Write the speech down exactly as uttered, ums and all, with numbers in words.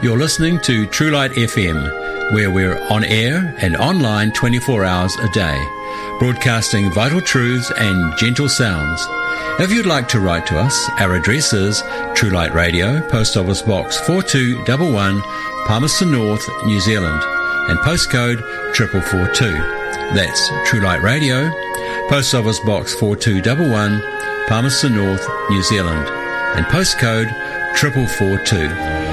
You're listening to True Light F M, where we're on air and online twenty-four hours a day, broadcasting vital truths and gentle sounds. If you'd like to write to us, our address is True Light Radio, Post Office Box four two one one, Palmerston North, New Zealand, and postcode four four four two. That's True Light Radio, Post Office Box four two one one, Palmerston North, New Zealand, and postcode four four four two.